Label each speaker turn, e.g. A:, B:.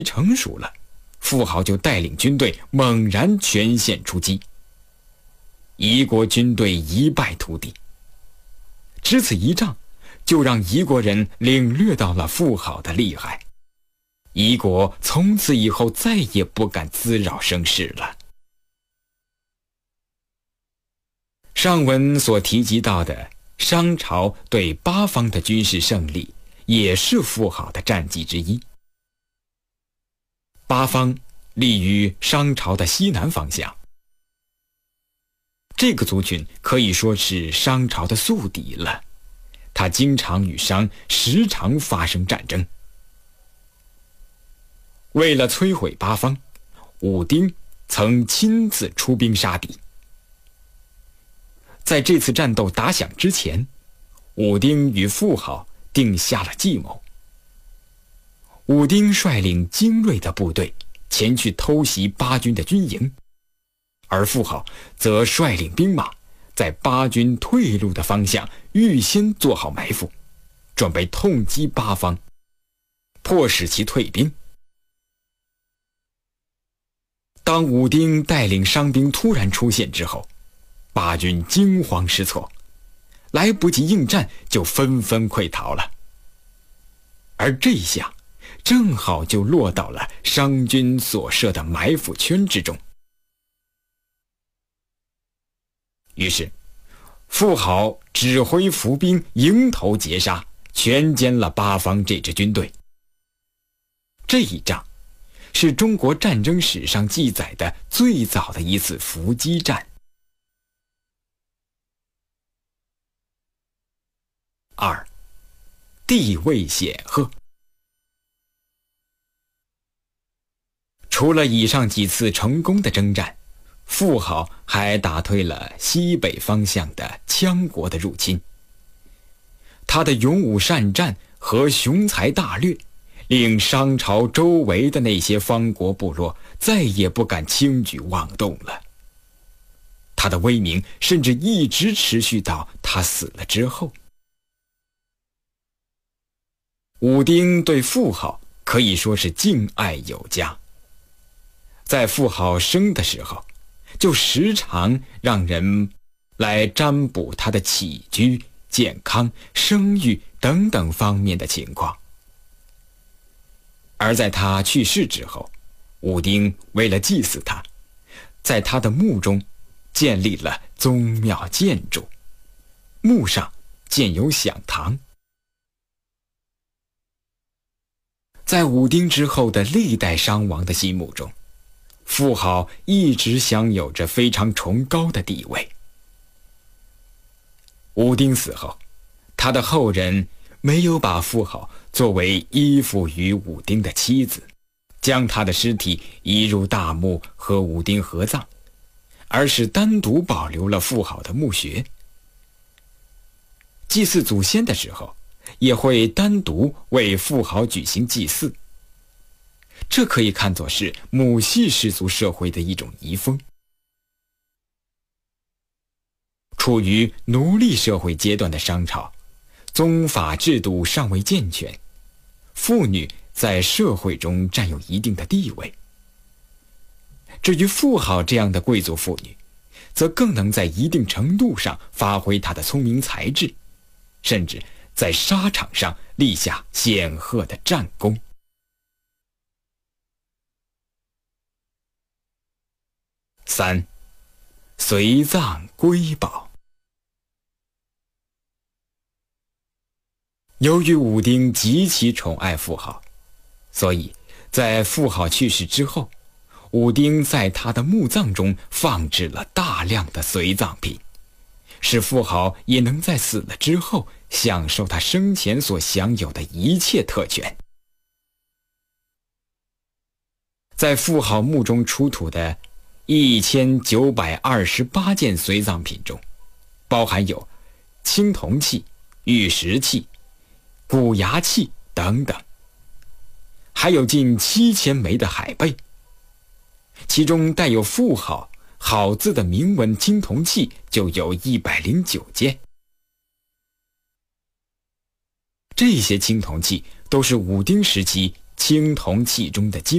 A: 成熟了，富豪就带领军队猛然全线出击，夷国军队一败涂地。只此一仗，就让夷国人领略到了富豪的厉害，夷国从此以后再也不敢滋扰声势了。上文所提及到的商朝对八方的军事胜利，也是富豪的战绩之一。八方立于商朝的西南方向，这个族群可以说是商朝的宿敌了，他经常与商时常发生战争。为了摧毁八方，武丁曾亲自出兵杀敌。在这次战斗打响之前，武丁与富豪定下了计谋。武丁率领精锐的部队前去偷袭八军的军营，而富豪则率领兵马在八军退路的方向预先做好埋伏，准备痛击八方，迫使其退兵。当武丁带领商兵突然出现之后，八军惊慌失措，来不及应战就纷纷溃逃了。而这一下正好就落到了商军所设的埋伏圈之中。于是富豪指挥伏兵迎头截杀，全歼了八方这支军队。这一仗是中国战争史上记载的最早的一次伏击战。2. 地位显赫。除了以上几次成功的征战，富豪还打退了西北方向的羌国的入侵。他的勇武善战和雄才大略，令商朝周围的那些方国部落再也不敢轻举妄动了。他的威名甚至一直持续到他死了之后。武丁对富豪可以说是敬爱有加，在富豪生的时候，就时常让人来占卜他的起居、健康、生育等等方面的情况。而在他去世之后，武丁为了祭祀他，在他的墓中建立了宗庙建筑，墓上建有享堂。在武丁之后的历代商王的心目中，富豪一直享有着非常崇高的地位。武丁死后，他的后人没有把富豪作为依附于武丁的妻子，将他的尸体移入大墓和武丁合葬，而是单独保留了富豪的墓穴。祭祀祖先的时候，也会单独为富豪举行祭祀，这可以看作是母系氏族社会的一种遗风。处于奴隶社会阶段的商朝，宗法制度尚未健全，妇女在社会中占有一定的地位。至于富豪这样的贵族妇女，则更能在一定程度上发挥她的聪明才智，甚至在沙场上立下显赫的战功。3. 随葬瑰宝。由于武丁极其宠爱富豪，所以在富豪去世之后，武丁在他的墓葬中放置了大量的随葬品，使富豪也能在死了之后享受他生前所享有的一切特权。在富豪墓中出土的1928件随葬品中，包含有青铜器、玉石器、骨牙器等等，还有近7000枚的海贝，其中带有富豪好字的铭文青铜器就有109件。这些青铜器都是武丁时期青铜器中的精